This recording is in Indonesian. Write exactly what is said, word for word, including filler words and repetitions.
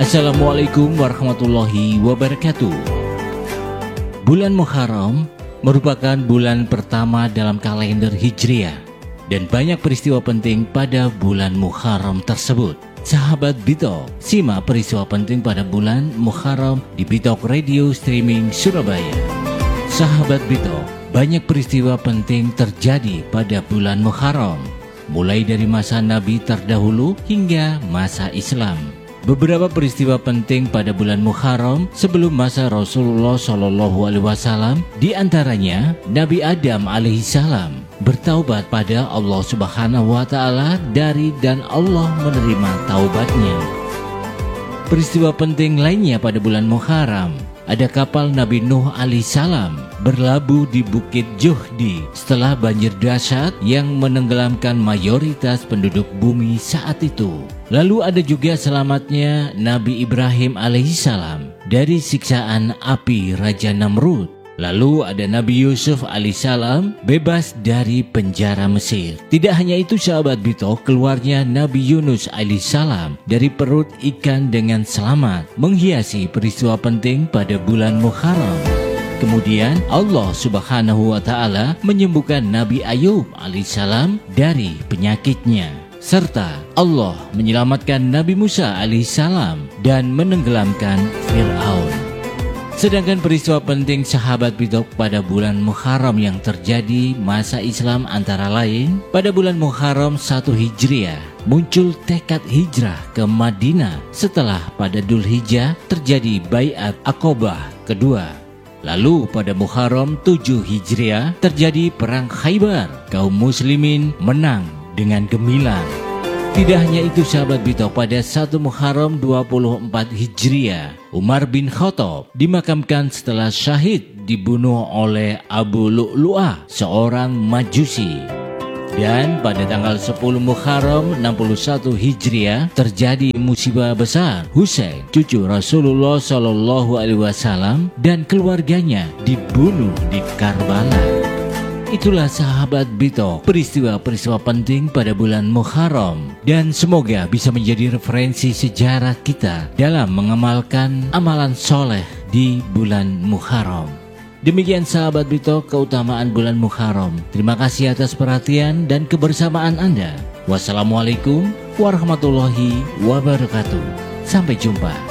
Assalamualaikum warahmatullahi wabarakatuh. Bulan Muharram merupakan bulan pertama dalam kalender Hijriah dan banyak peristiwa penting pada bulan Muharram tersebut. Sahabat Bitok, simak peristiwa penting pada bulan Muharram di Bitok Radio Streaming Surabaya. Sahabat Bitok, banyak peristiwa penting terjadi pada bulan Muharram, mulai dari masa Nabi terdahulu hingga masa Islam. Beberapa peristiwa penting pada bulan Muharram sebelum masa Rasulullah Shallallahu Alaihi Wasallam, di antaranya Nabi Adam alaihissalam bertaubat pada Allah Subhanahu Wa Taala dari dan Allah menerima taubatnya. Peristiwa penting lainnya pada bulan Muharram, ada kapal Nabi Nuh alaihissalam berlabuh di Bukit Juhdi setelah banjir dahsyat yang menenggelamkan mayoritas penduduk bumi saat itu. Lalu ada juga selamatnya Nabi Ibrahim alaihissalam dari siksaan api Raja Namrud. Lalu ada Nabi Yusuf alaihissalam bebas dari penjara Mesir. Tidak hanya itu sahabat Bitok, keluarnya Nabi Yunus alaihissalam dari perut ikan dengan selamat menghiasi peristiwa penting pada bulan Muharram. Kemudian Allah Subhanahu Wa Taala menyembuhkan Nabi Ayub alaihissalam dari penyakitnya, serta Allah menyelamatkan Nabi Musa alaihissalam dan menenggelamkan Fir'aun. Sedangkan peristiwa penting sahabat Bitok pada bulan Muharram yang terjadi masa Islam antara lain, pada bulan Muharram satu Hijriah muncul tekad hijrah ke Madinah setelah pada Dzulhijjah terjadi Bai'at Aqobah kedua. Lalu pada Muharram tujuh Hijriah terjadi perang Khaybar, kaum muslimin menang dengan gemilang. Tidak hanya itu sahabat Bitok, pada satu Muharram dua puluh empat Hijriah, Umar bin Khattab dimakamkan setelah syahid dibunuh oleh Abu Lu'lu'ah, seorang Majusi. Dan pada tanggal sepuluh Muharram enam puluh satu Hijriah terjadi musibah besar. Husain, cucu Rasulullah Shallallahu Alaihi Wasallam dan keluarganya dibunuh di Karbala. Itulah sahabat Bitok, peristiwa-peristiwa penting pada bulan Muharram, dan semoga bisa menjadi referensi sejarah kita dalam mengamalkan amalan soleh di bulan Muharram. Demikian sahabat Bitok, keutamaan bulan Muharram. Terima kasih atas perhatian dan kebersamaan Anda. Wassalamualaikum warahmatullahi wabarakatuh. Sampai jumpa.